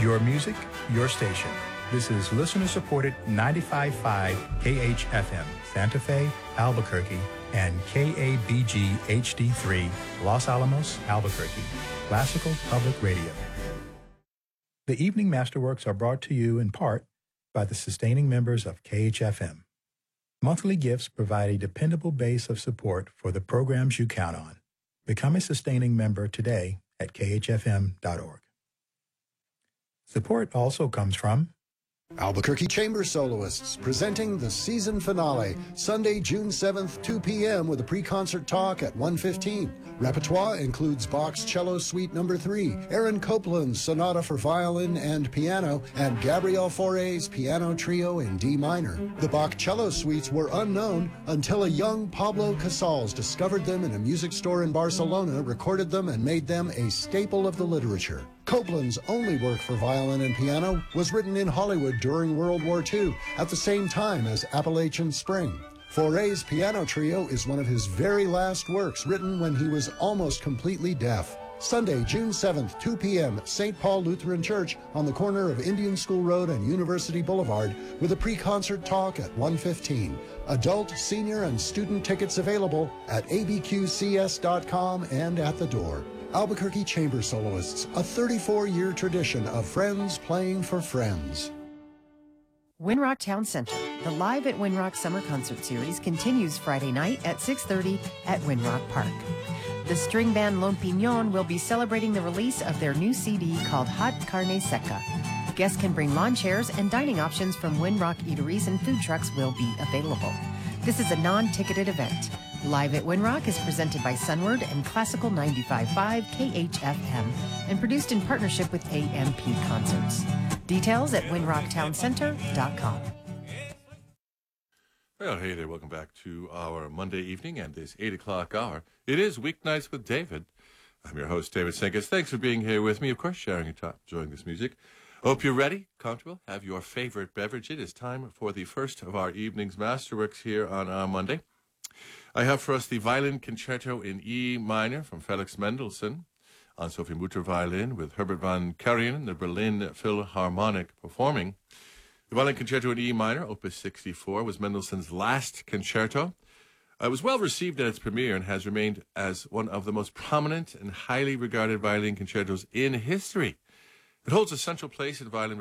Your music, your station. This is listener-supported 95.5 KHFM, Santa Fe, Albuquerque, and KABG HD3, Los Alamos, Albuquerque, Classical Public Radio. The Evening Masterworks are brought to you in part by the sustaining members of KHFM. Monthly gifts provide a dependable base of support for the programs you count on. Become a sustaining member today at khfm.org. Support also comes from Albuquerque Chamber Soloists presenting the season finale, Sunday, June 7th, 2 p.m. with a pre-concert talk at 1:15. Repertoire includes Bach's Cello Suite No. 3, Aaron Copland's Sonata for Violin and Piano, and Gabriel Fauré's Piano Trio in D minor. The Bach Cello Suites were unknown until a young Pablo Casals discovered them in a music store in Barcelona, recorded them, and made them a staple of the literature. Copland's only work for violin and piano was written in Hollywood during World War II, at the same time as Appalachian Spring. Fauré's Piano Trio is one of his very last works, written when he was almost completely deaf. Sunday, June 7th, 2 p.m., St. Paul Lutheran Church on the corner of Indian School Road and University Boulevard with a pre-concert talk at 1:15. Adult, senior, and student tickets available at abqcs.com and at the door. Albuquerque Chamber Soloists, a 34-year tradition of friends playing for friends. Winrock Town Center. The Live at Winrock Summer Concert Series continues Friday night at 6:30 at Winrock Park. The string band Lone Piñon will be celebrating the release of their new CD called Hot Carne Seca. Guests can bring lawn chairs, and dining options from Winrock eateries and food trucks will be available. This is a non-ticketed event. Live at Winrock is presented by Sunward and Classical 95.5 KHFM and produced in partnership with AMP Concerts. Details at winrocktowncenter.com. Well, hey there. Welcome back to our Monday evening and this 8 o'clock hour. It is Weeknights with David. I'm your host, David Senkis. Thanks for being here with me, of course, sharing your time, enjoying this music. Hope you're ready, comfortable, have your favorite beverage. It is time for the first of our evening's masterworks here on our Monday. I have for us the Violin Concerto in E minor from Felix Mendelssohn on Sophie Mutter violin with Herbert von Karajan, the Berlin Philharmonic performing. The Violin Concerto in E minor, Opus 64, was Mendelssohn's last concerto. It was well received at its premiere and has remained as one of the most prominent and highly regarded violin concertos in history. It holds a central place in violin